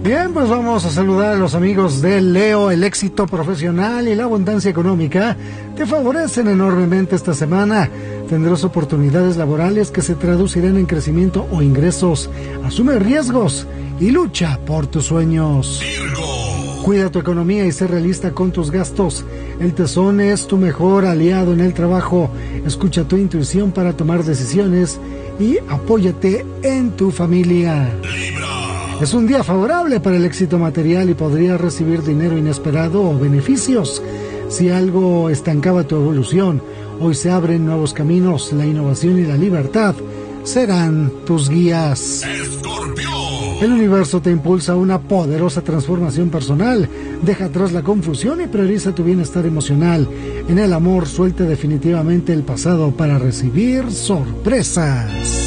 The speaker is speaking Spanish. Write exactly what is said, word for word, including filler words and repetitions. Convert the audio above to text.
Bien, pues vamos a saludar a los amigos de Leo. El éxito profesional y la abundancia económica te favorecen enormemente esta semana. Tendrás oportunidades laborales que se traducirán en crecimiento o ingresos. Asume riesgos y lucha por tus sueños. Virgo. Cuida tu economía y sé realista con tus gastos. El tesón es tu mejor aliado en el trabajo. Escucha tu intuición para tomar decisiones y apóyate en tu familia. Libra. Es un día favorable para el éxito material y podrías recibir dinero inesperado o beneficios. Si algo estancaba tu evolución, hoy se abren nuevos caminos. La innovación y la libertad serán tus guías. Escorpión. El universo te impulsa a una poderosa transformación personal. Deja atrás la confusión y prioriza tu bienestar emocional. En el amor, suelta definitivamente el pasado para recibir sorpresas.